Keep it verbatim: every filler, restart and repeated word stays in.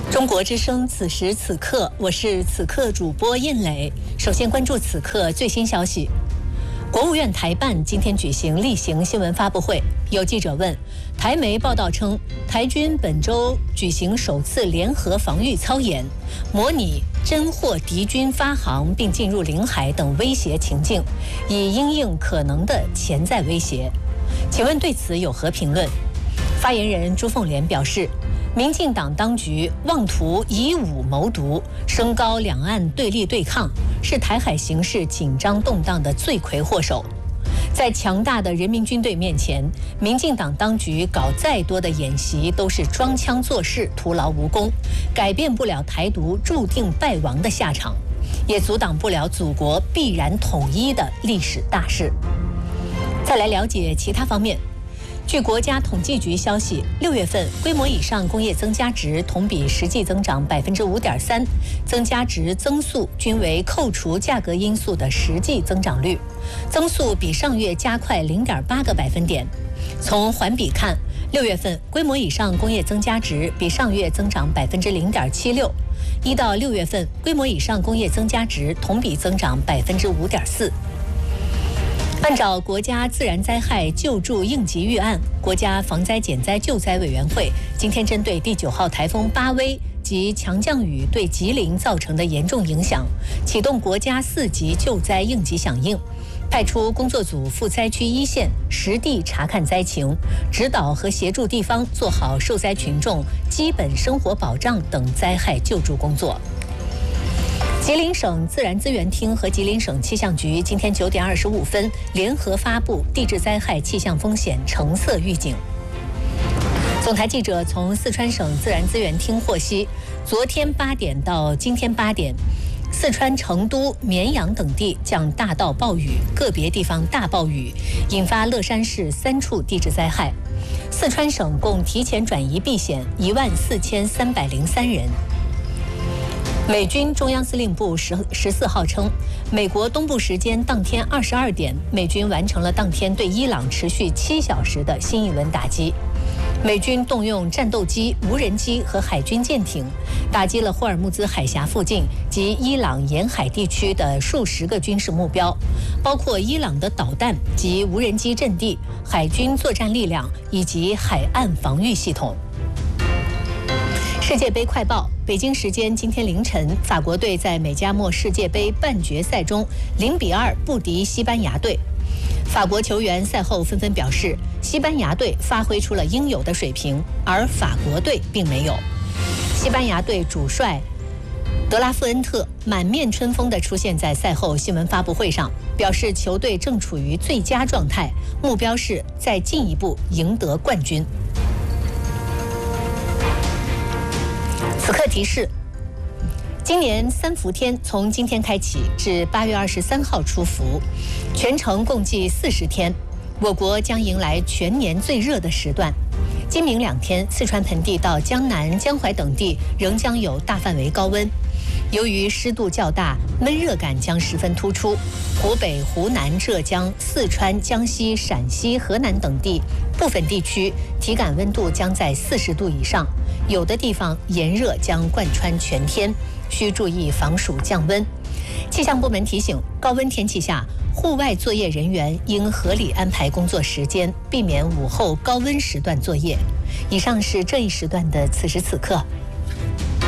中国之声，此时此刻，我是此刻主播印磊。首先关注此刻最新消息。国务院台办今天举行例行新闻发布会，有记者问，台媒报道称，台军本周举行首次联合防御操演，模拟侦获敌军发航并进入领海等威胁情境，以因应可能的潜在威胁。请问对此有何评论？发言人朱凤莲表示，民进党当局妄图以武谋独，升高两岸对立对抗，是台海形势紧张动荡的罪魁祸首。在强大的人民军队面前，民进党当局搞再多的演习都是装腔作势，徒劳无功，改变不了台独注定败亡的下场，也阻挡不了祖国必然统一的历史大势。再来了解其他方面。据国家统计局消息，六月份规模以上工业增加值同比实际增长百分之五点三，增加值增速均为扣除价格因素的实际增长率，增速比上月加快零点八个百分点。从环比看，六月份规模以上工业增加值比上月增长百分之零点七六，一到六月份规模以上工业增加值同比增长百分之五点四。按照国家自然灾害救助应急预案，国家防灾减灾救灾委员会今天针对第九号台风巴威及强降雨对吉林造成的严重影响，启动国家四级救灾应急响应，派出工作组赴灾区一线实地查看灾情，指导和协助地方做好受灾群众基本生活保障等灾害救助工作。吉林省自然资源厅和吉林省气象局今天九点二十五分联合发布地质灾害气象风险橙色预警。总台记者从四川省自然资源厅获悉，昨天八点到今天八点，四川成都、绵阳等地降大到暴雨，个别地方大暴雨，引发乐山市三处地质灾害。四川省共提前转移避险一万四千三百零三人。美军中央司令部十十四号称，美国东部时间当天二十二点，美军完成了当天对伊朗持续七小时的新一轮打击。美军动用战斗机、无人机和海军舰艇，打击了霍尔木兹海峡附近及伊朗沿海地区的数十个军事目标，包括伊朗的导弹及无人机阵地、海军作战力量以及海岸防御系统。世界杯快报：北京时间今天凌晨，法国队在美加墨世界杯半决赛中零比二不敌西班牙队。法国球员赛后纷纷表示，西班牙队发挥出了应有的水平，而法国队并没有。西班牙队主帅德拉夫恩特满面春风地出现在赛后新闻发布会上，表示球队正处于最佳状态，目标是再进一步赢得冠军。此刻提示：今年三伏天从今天开启至八月二十三号出伏，全程共计四十天，我国将迎来全年最热的时段。今明两天，四川盆地到江南、江淮等地仍将有大范围高温。由于湿度较大，闷热感将十分突出。湖北、湖南、浙江、四川、江西、陕西、河南等地部分地区体感温度将在四十度以上，有的地方炎热将贯穿全天，需注意防暑降温。气象部门提醒，高温天气下，户外作业人员应合理安排工作时间，避免午后高温时段作业。以上是这一时段的此时此刻，